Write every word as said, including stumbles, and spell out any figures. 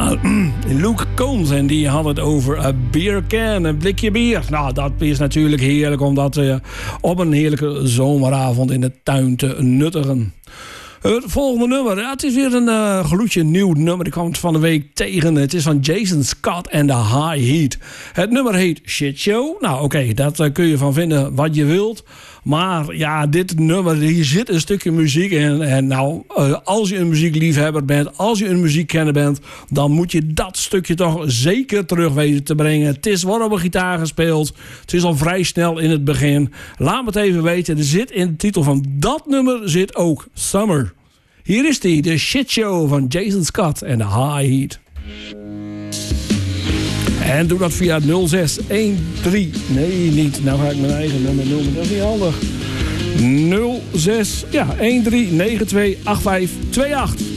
Ja, Luke Combs en die had het over een beer can, een blikje bier. Nou, dat is natuurlijk heerlijk om dat uh, op een heerlijke zomeravond in de tuin te nuttigen. Het volgende nummer, ja, het is weer een uh, gloedje nieuw nummer. Ik kwam het van de week tegen. Het is van Jason Scott en The High Heat. Het nummer heet Shit Show. Nou, oké, okay, dat uh, kun je van vinden wat je wilt. Maar ja, dit nummer, hier zit een stukje muziek in. En nou, uh, als je een muziekliefhebber bent, als je een muziekkenner bent, dan moet je dat stukje toch zeker terug weten te brengen. Het is wel op een gitaar gespeeld. Het is al vrij snel in het begin. Laat me het even weten. Er zit in de titel van dat nummer zit ook Summer. Hier is die, de Shit Show van Jason Scott en The High Heat. En doe dat via nul zes een drie. Nee, niet. Nou ga ik mijn eigen nummer noemen. Dat is niet handig. nul zes, ja, een drie negen twee acht vijf twee acht.